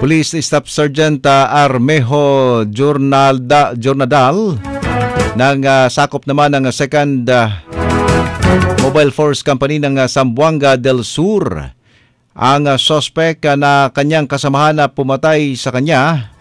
Police Staff Sergeant Armejo Jornadal ng sakop naman ng 2nd Mobile Force Company ng Zamboanga del Sur. Ang suspect na kanyang kasamahan na pumatay sa kanya